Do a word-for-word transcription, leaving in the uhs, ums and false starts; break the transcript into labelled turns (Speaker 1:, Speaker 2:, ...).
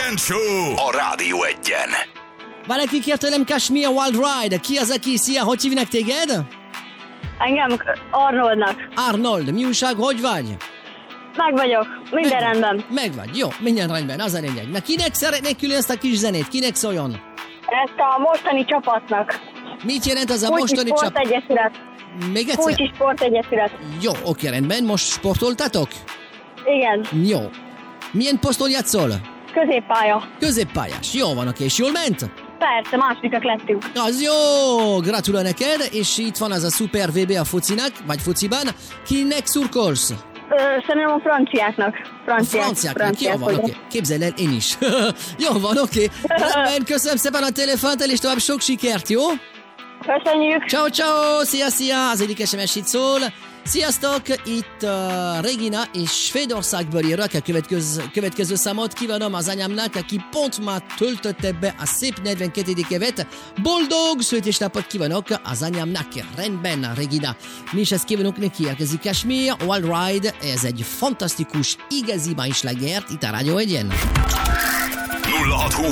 Speaker 1: Kejfel Show a Rádió Egyen.
Speaker 2: Valaki kért tőlem Kashmir Wild Ride. Ki az, aki? Szia, hogy hívnak téged?
Speaker 3: Engem Arnoldnak.
Speaker 2: Arnold, mi újság, hogy vagy?
Speaker 3: Meg vagyok, minden
Speaker 2: Meg-
Speaker 3: rendben.
Speaker 2: Meg vagy, jó, minden rendben, az a lényeg. Na, kinek szeretnék külön ezt a kis zenét? Kinek szóljon?
Speaker 3: Ezt a mostani csapatnak.
Speaker 2: Mit jelent az a
Speaker 3: Kulcsi
Speaker 2: mostani csap?
Speaker 3: Sportegyesület.
Speaker 2: Még egyszer?
Speaker 3: Kulcsi Sportegyesület.
Speaker 2: Jó, oké, rendben. Most sportoltatok?
Speaker 3: Igen,
Speaker 2: Jó. Milyen poszton játszol?
Speaker 3: középpálya.
Speaker 2: Középpályás. Jó van, oké, és jól ment?
Speaker 3: Persze, másodikak lettünk.
Speaker 2: Az jó! Gratulál neked, és itt van az a szuper vé bé a focinak, vagy fociban. Kinek szurkolsz?
Speaker 3: Ö, szerintem a franciáknak. Franciák.
Speaker 2: Franciáknak, jó van,
Speaker 3: vagyok.
Speaker 2: oké. Képzeld el, én is. Jó van, oké. Rendben, köszönöm szépen a telefont, és tovább sok sikert, jó?
Speaker 3: Köszönjük.
Speaker 2: Ciao, ciao, szia, szia, az egyik es em es itt szól. Sziasztok, itt uh, Regina és Svédországból írok a következő, következő számot. Kívánom az anyámnak, aki pont már töltötte be a szép negyvenkettedik évet. Boldog születésnapot kívánok az anyámnak. Rendben, Regina. Mi is ezt kívánunk neki. Elkezdjük Kashmir Wild Ride. Ez egy fantasztikus, igazi bájslágert itt a Rádió Egyen.
Speaker 1: nulla hat